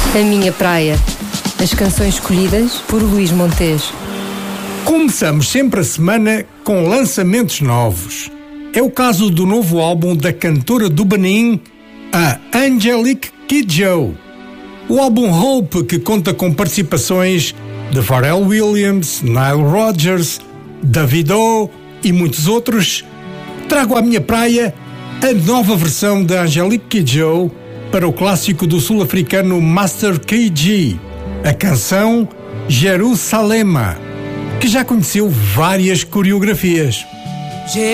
A minha praia. As canções escolhidas por Luís Montes. Começamos sempre a semana com lançamentos novos. É o caso do novo álbum da cantora do Benin, a Angelique Kidjo. O álbum Hope, que conta com participações de Pharrell Williams, Nile Rodgers, Davido e muitos outros, trago à minha praia a nova versão da Angelique Kidjo para o clássico do sul-africano Master KG, a canção Jerusalema, que já conheceu várias coreografias.